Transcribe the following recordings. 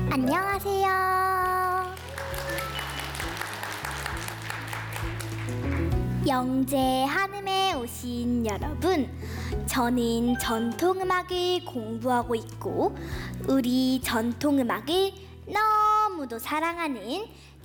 안녕하세요. 영재 한음에 오신 여러분, 저는 전통음악을 공부하고 있고 우리 전통음악을 너무도 사랑하는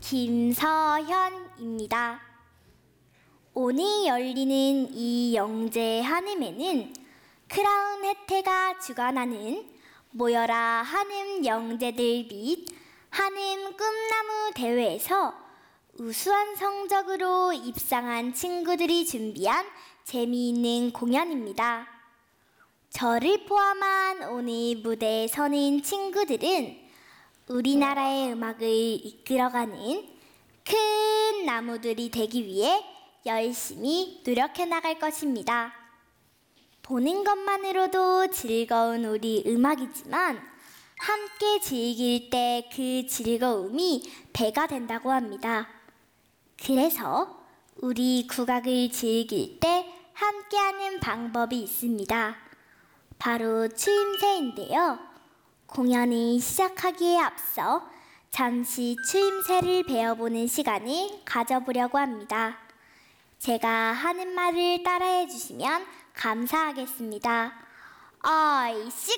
김서현입니다. 오늘 열리는 이 영재 한음에는 크라운 혜태가 주관하는 모여라 한음 영재들 및 한음 꿈나무 대회에서 우수한 성적으로 입상한 친구들이 준비한 재미있는 공연입니다. 저를 포함한 오늘 무대에 서는 친구들은 우리나라의 음악을 이끌어가는 큰 나무들이 되기 위해 열심히 노력해 나갈 것입니다. 보는 것만으로도 즐거운 우리 음악이지만 함께 즐길 때 그 즐거움이 배가 된다고 합니다. 그래서 우리 국악을 즐길 때 함께하는 방법이 있습니다. 바로 추임새인데요. 공연이 시작하기에 앞서 잠시 추임새를 배워보는 시간을 가져보려고 합니다. 제가 하는 말을 따라해 주시면 감사하겠습니다. 아이씨구!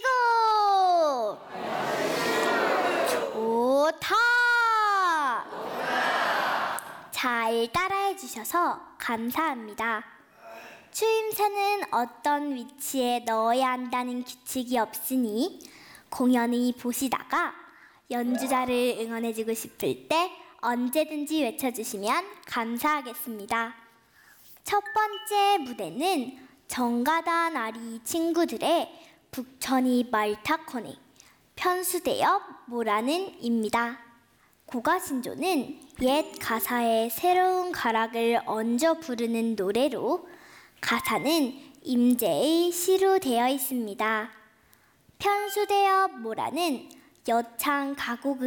좋다! 잘 따라해 주셔서 감사합니다. 추임새는 어떤 위치에 넣어야 한다는 규칙이 없으니 공연을 보시다가 연주자를 응원해주고 싶을 때 언제든지 외쳐주시면 감사하겠습니다. 첫 번째 무대는 정가단 아리 친구들의 북천이 말타코네 편수대엽 모라는 입니다. 고가신조는 옛 가사에 새로운 가락을 얹어 부르는 노래로 가사는 임제의 시로 되어 있습니다. 편수대엽 모라는 여창 가곡